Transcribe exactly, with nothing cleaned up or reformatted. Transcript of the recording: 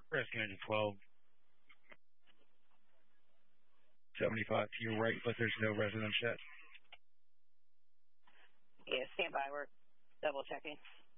Resident twelve seventy-five to your right, but there's no residents yet. Yeah, stand by. We're double checking.